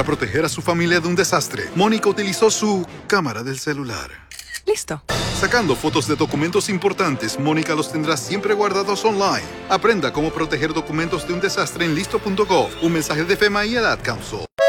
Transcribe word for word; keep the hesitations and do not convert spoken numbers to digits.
proteger a su familia de un desastre, Mónica utilizó su cámara del celular. Listo. Sacando fotos de documentos importantes, Mónica los tendrá siempre guardados online. Aprenda cómo proteger documentos de un desastre en listo punto gov. Un mensaje de FEMA y el Ad Council.